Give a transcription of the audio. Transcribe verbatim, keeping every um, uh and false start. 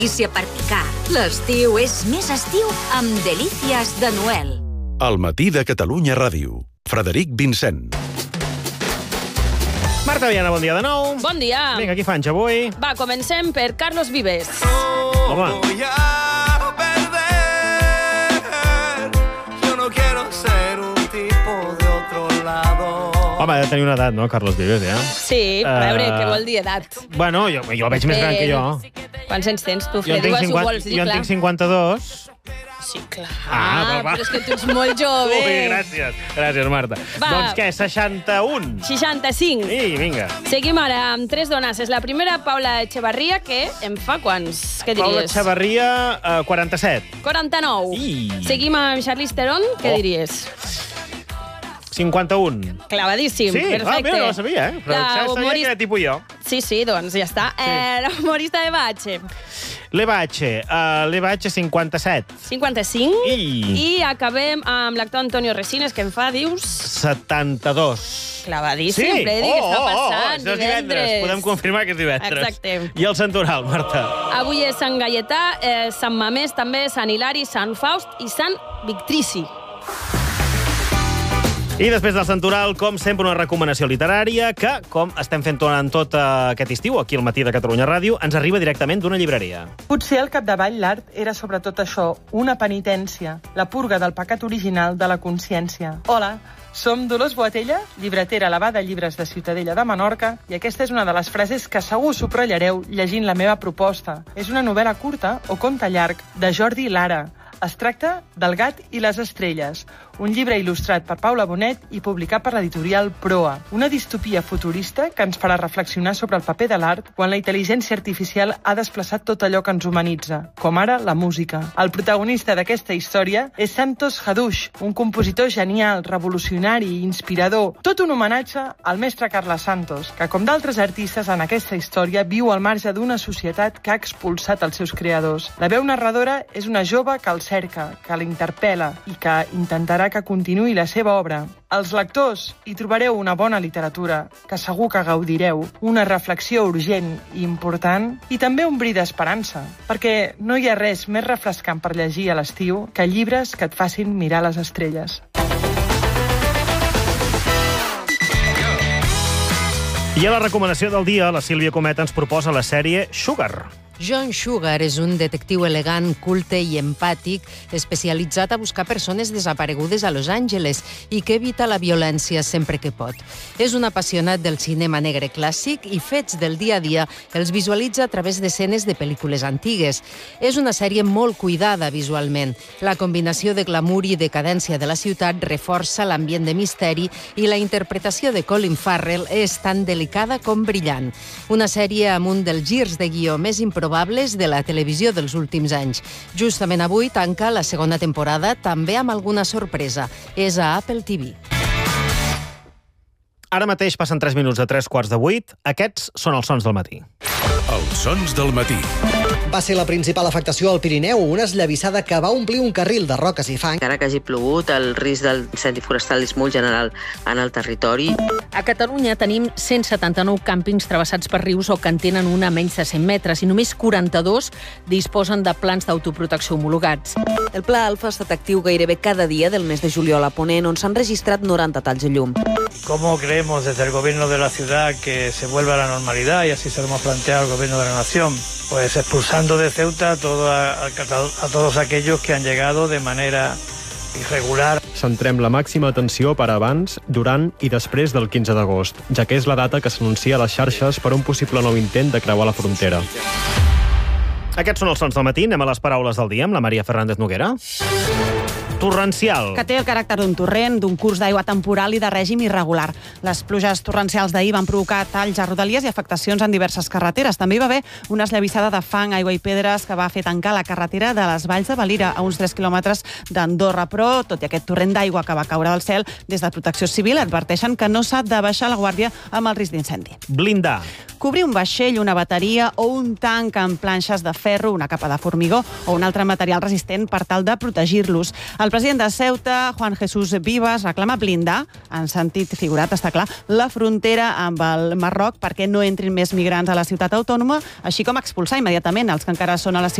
Delícia per picar. L'estiu és més estiu amb Delícies de Noel. Al matí de Catalunya Ràdio. Frederic Vincent. Marta Viana, bon dia de nou. Bon dia. Vinga, qui fanys avui? Va, comencem per Carlos Vives. Home. Voy a perder. Yo no quiero ser un tipo de otro lado. Home, ha de tenir una edat, no, Carlos Vives, ja? Sí, a veure, Uh, què vol dir edat? Bueno, jo, jo el veig més gran que jo. Quants anys tens, tu, Jo en Fred? tinc, Igual si ho cinquanta, vols dir, jo en clar. tinc cinquanta-dos. Sí, clar. Ah, però va. però és que tu ets molt jove. Ui, gràcies. Gràcies, Marta. Va. Doncs què, seixanta-un? seixanta-cinc. Sí, vinga. Seguim ara amb tres dones. És la primera, Paula Echevarría, que en fa quants? Què Paula diries? Echevarría, eh, quaranta-set. quaranta-nou. I... Seguim amb Charlize Theron, què Oh. diries? cinquanta-un. Clavadíssim, Sí, perfecte. ah, mira, no la sabia, eh? Però La sabia humorista- que era tipus jo. Sí, sí, doncs ja està. Sí. Eh, L'humorista Eva H. L'Eva H, uh, l'Eva H, cinquanta-set. cinquanta-cinc. I... I acabem amb l'actor Antonio Resines, que en fa, dius... setanta-dos. Clavadíssim, sí? Freddy, què està passant? Oh, oh, és divendres. Podem confirmar que és divendres. Exacte. I el Santoral, Marta? Avui és Sant Gaietà, eh, Sant Mamés, també Sant Hilari, Sant Faust i Sant Victrici. I després del Santoral, com sempre, una recomanació literària que, com estem fent durant tot aquest estiu, aquí al matí de Catalunya Ràdio, ens arriba directament d'una llibreria. Potser al capdavall l'art era sobretot això, una penitència, la purga del pecat original de la consciència. Hola, som Dolors Boatella, llibretera a la Bada Llibres de Ciutadella de Menorca, i aquesta és una de les frases que segur subratllareu llegint la meva proposta. És una novel·la curta o conte llarg de Jordi Lara. Es tracta del Gat i les estrelles, un llibre il·lustrat per Paula Bonet i publicat per l'editorial Proa. Una distopia futurista que ens farà reflexionar sobre el paper de l'art quan la intel·ligència artificial ha desplaçat tot allò que ens humanitza, com ara la música. El protagonista d'aquesta història és Santos Hadush, un compositor genial, revolucionari i inspirador. Tot un homenatge al mestre Carles Santos, que, com d'altres artistes en aquesta història, viu al marge d'una societat que ha expulsat els seus creadors. La veu narradora és una jove que el cerca, que l'interpel·la i que intentarà que continuï la seva obra. Els lectors hi trobareu una bona literatura, que segur que gaudireu, una reflexió urgent i important, i també un bri d'esperança, perquè no hi ha res més refrescant per llegir a l'estiu que llibres que et facin mirar les estrelles. I a la recomanació del dia, la Sílvia Cometa ens proposa la sèrie Sugar. John Sugar és un detectiu elegant, culte i empàtic, especialitzat a buscar persones desaparegudes a Los Angeles i que evita la violència sempre que pot. És un apassionat del cinema negre clàssic i fets del dia a dia els visualitza a través d'escenes de pel·lícules antigues. És una sèrie molt cuidada visualment. La combinació de glamour i decadència de la ciutat reforça l'ambient de misteri i la interpretació de Colin Farrell és tan delicada com brillant. Una sèrie amb un dels girs de guió més improbables de la televisió dels últims anys. Justament avui tanca la segona temporada, també amb alguna sorpresa. És a Apple T V. Ara mateix passen tres minuts de tres quarts de vuit. Aquests són els sons del matí. Els sons del matí. Va ser la principal afectació al Pirineu, una esllavissada que va omplir un carril de roques i fang. Encara que hagi plogut, el risc de l'incendi forestal és molt general en el territori. A Catalunya tenim cent setanta-nou càmpings travessats per rius o que en tenen una a menys de cent metres i només quaranta-dos disposen de plans d'autoprotecció homologats. El Pla Alfa ha estat actiu gairebé cada dia del mes de juliol a Ponent, on s'han registrat noranta talls de llum. ¿Cómo creemos desde el gobierno de la ciudad que se vuelva a la normalidad? Y así se lo hemos planteado al gobierno de la nación. Pues expulsando de Ceuta a, todo, a, a, a todos aquellos que han llegado de manera irregular. Centrem la màxima atenció per abans, durant i després del quinze d'agost, ja que és la data que s'anuncia a les xarxes per un possible nou intent de creuar la frontera. Aquests són els sons del matí. Anem a les paraules del dia amb la Maria Fernández Noguera. Torrencial. Que té el caràcter d'un torrent, d'un curs d'aigua temporal i de règim irregular. Les pluges torrencials d'ahir van provocar talls a rodalies i afectacions en diverses carreteres. També hi va haver una esllavissada de fang, aigua i pedres que va fer tancar la carretera de les Valls de Valira a uns tres quilòmetres d'Andorra. Però, tot i aquest torrent d'aigua que va caure del cel, des de Protecció Civil adverteixen que no s'ha de baixar la guàrdia amb el risc d'incendi. Blindar. Cobrir un vaixell, una bateria o un tanc amb planxes de ferro, una capa de formigó o un altre material resistent per tal de protegir-los. El El president de Ceuta, Juan Jesús Vivas, reclama blindar, en sentit figurat, està clar, la frontera amb el Marroc perquè no entrin més migrants a la ciutat autònoma, així com expulsar immediatament els que encara són a la ciutat